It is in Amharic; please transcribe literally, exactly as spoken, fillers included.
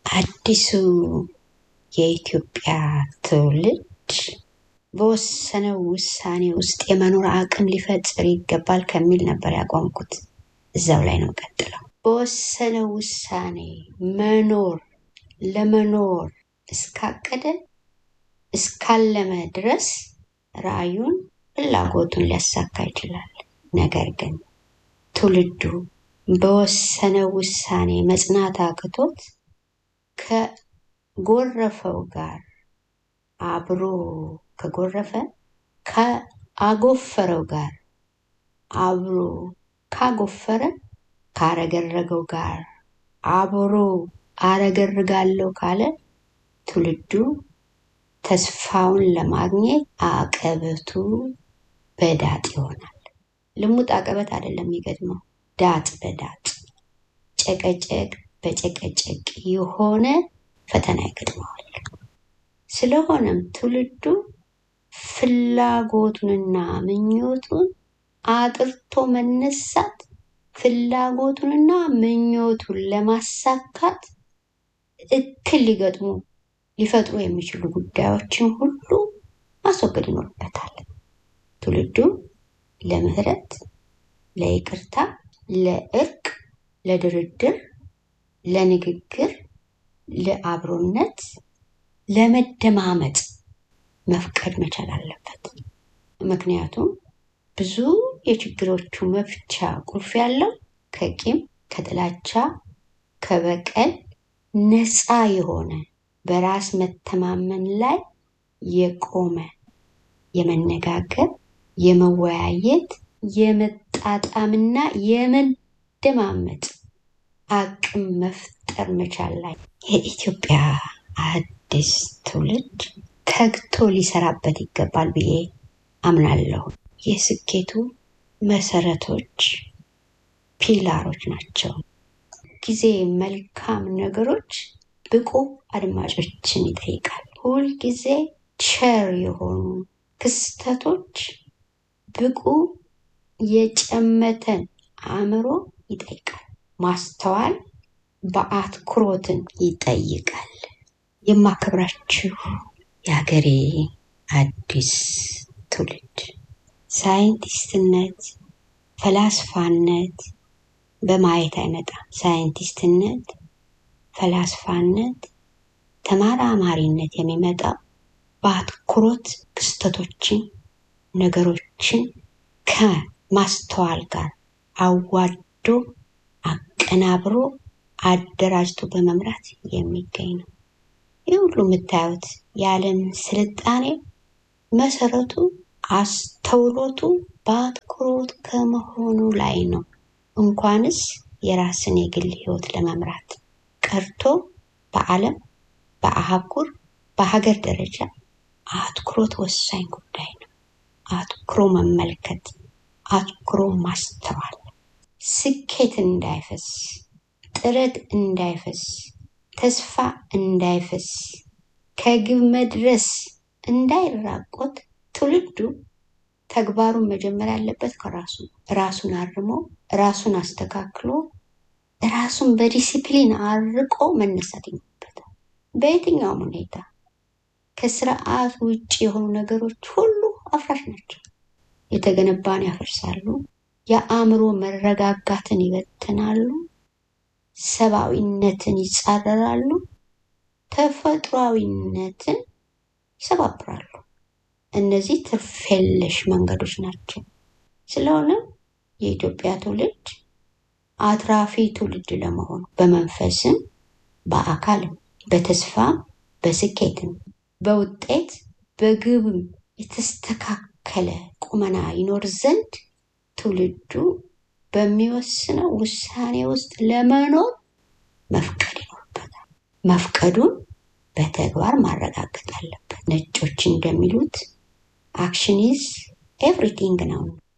አዲሱ የኢትዮጵያ ትውልድ በወሰነው ውሳኔ ውስጥ የመኖር አቅም ሊፈጥር ይገባል ከሚል ነበር ያቆምኩት። እዛው ላይ ነው ቀጥለው። በወሰነው ውሳኔ መኖር ለመኖር እስካቀደ እስካለመ ድረስ ራእዩን ፍላጎቱን ሊያሳካ ይችላል። ነገር ግን ትውልዱ በወሰነው ውሳኔ መጽናት አቅቶት ከጎረፈው ጋር አብሮ ከጎረፈ ከአጎፈረው ጋር አብሮ ካጎፈረ ካረገረገው ጋር አብሮ አረገርጋለሁ ካለ ትውልዱ ተስፋውን ለማግኘት አቀበቱ በዳጥ ይሆናል። ልሙጥ አቀበት አይደለም የሚገጥመው፣ ዳጥ በዳጥ ጨቀጨቅ በጨቀጨቅ የሆነ ፈተና ይገጥመዋል። ስለሆነም ትውልዱ ፍላጎቱንና ምኞቱን አጥርቶ መነሳት ፍላጎቱንና ምኞቱን ለማሳካት እክል ሊገጥሙ ሊፈጥሩ የሚችሉ ጉዳዮችን ሁሉ ማስወገድ ይኖርበታል። ትውልዱ ለምህረት፣ ለይቅርታ፣ ለእርቅ፣ ለድርድር፣ ለንግግር፣ ለአብሮነት፣ ለመደማመጥ መፍቀድ መቻል አለበት። ምክንያቱም ብዙ የችግሮቹ መፍቻ ቁልፍ ያለው ከቂም፣ ከጥላቻ፣ ከበቀል ነፃ የሆነ በራስ መተማመን ላይ የቆመ የመነጋገር፣ የመወያየት፣ የመጣጣምና የመደማመጥ አቅም መፍጠር መቻል ላይ የኢትዮጵያ አዲስ ትውልድ ተግቶ ሊሰራበት ይገባል ብዬ አምናለሁ። የስኬቱ መሰረቶች ፒላሮች ናቸው። ጊዜ መልካም ነገሮች ብቁ አድማጮችን ይጠይቃል። ሁል ጊዜ ቸር የሆኑ ክስተቶች ብቁ የጨመተን አእምሮ ይጠይቃል። ማስተዋል በአትኩሮትን ይጠይቃል። የማከብራችሁ የሀገሬ አዲስ ትውልድ ሳይንቲስትነት፣ ፈላስፋነት በማየት አይመጣም። ሳይንቲስትነት፣ ፈላስፋነት፣ ተመራማሪነት የሚመጣው በአትኩሮት ክስተቶችን፣ ነገሮችን ከማስተዋል ጋር አዋዶ አቀናብሮ አደራጅቶ በመምራት የሚገኝ ነው። ይህ ሁሉ የምታዩት የዓለም ስልጣኔ መሰረቱ አስተውሎቱ በአትኩሮት ከመሆኑ ላይ ነው። እንኳንስ የራስን የግል ህይወት ለመምራት ቀርቶ በዓለም፣ በአህጉር፣ በሀገር ደረጃ አትኩሮት ወሳኝ ጉዳይ ነው። አትኩሮ መመልከት፣ አትኩሮ ማስተዋል፣ ስኬት እንዳይፈስ፣ ጥረት እንዳይፈስ፣ ተስፋ እንዳይፈስ፣ ከግብ መድረስ እንዳይራቆት ትውልዱ ተግባሩን መጀመር ያለበት ከራሱ ራሱን አርሞ ራሱን አስተካክሎ ራሱን በዲሲፕሊን አርቆ መነሳት ይኖርበታል። በየትኛውም ሁኔታ ከስርዓት ውጭ የሆኑ ነገሮች ሁሉ አፍራሽ ናቸው። የተገነባን ያፈርሳሉ፣ የአእምሮ መረጋጋትን ይበትናሉ፣ ሰብአዊነትን ይጻረራሉ፣ ተፈጥሯዊነትን ይሰባብራሉ። እነዚህ ትርፍ የለሽ መንገዶች ናቸው። ስለሆነ የኢትዮጵያ ትውልድ አትራፊ ትውልድ ለመሆን በመንፈስም በአካልም በተስፋም በስኬትም በውጤት በግብም የተስተካከለ ቁመና ይኖር ዘንድ ትውልዱ በሚወስነው ውሳኔ ውስጥ ለመኖር መፍቀድ ይኖርበታል። መፍቀዱን በተግባር ማረጋገጥ አለበት። ነጮች እንደሚሉት አክሽን ኢዝ ኤቭሪቲንግ ነው።